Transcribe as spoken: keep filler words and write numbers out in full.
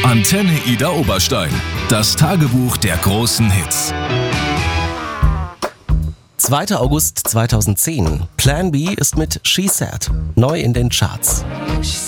Antenne Ida Oberstein. Das Tagebuch der großen Hits. zweiter August zweitausendzehn. Plan B ist mit She Said neu in den Charts.